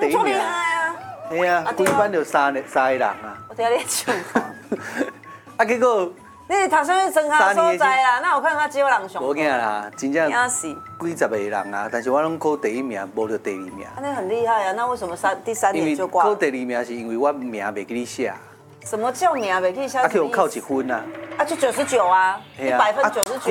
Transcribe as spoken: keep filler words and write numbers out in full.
你足厉害啊！ 系啊，规班就三个三个人啊。 我听你唱。 啊，结果你是读啥物专科所在啊？那有可能较少人上。 无惊啦，真正惊死！ 几十个人啊，但是我拢考第一名，无到第二名。 那很厉害啊！那为什么三第三因为年就挂？ 考第二名是因为我名袂记你写。 什么叫名袂记写？ 啊，去我扣一分啊。 啊，就九十九啊，一百分啊九十九。